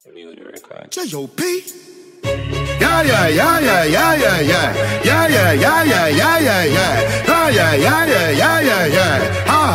Mute the record. J.O.P. Yeah, yeah, yeah, yeah, yeah, yeah, yeah. Yeah, yeah, yeah, yeah, yeah, yeah, yeah. Yeah, yeah, yeah, yeah, yeah, yeah, yeah.